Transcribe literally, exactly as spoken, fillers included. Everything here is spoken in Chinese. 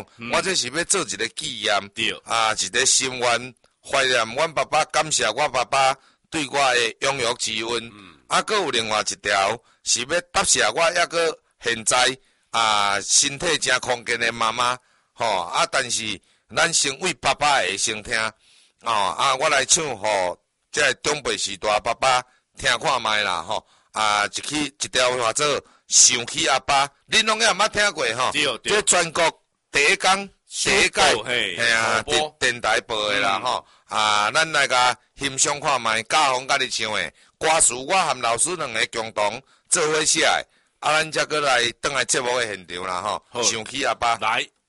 嗯、 我这是要做一个纪念， 对啊，一个心愿，怀念阮爸爸，感谢我爸爸对我的养育之恩。嗯、啊，阁有另外一条是要答谢我抑阁现在啊身体真康健的妈妈，吼、哦、啊，但是咱先为爸爸会先听，哦啊，我来唱互这个长辈时代爸爸听看觅啦，吼、哦、啊，一曲一条叫做想起阿爸，恁拢也毋捌听过吼， 对对， 这全国第一工第一届， 嘿啊，电电台播的啦，吼、嗯、啊，咱来甲欣赏看觅，嘉宏甲你唱的歌词，我和老师两个共同做伙写的，啊，咱则过来转来节目的现场啦，吼，想起阿爸来。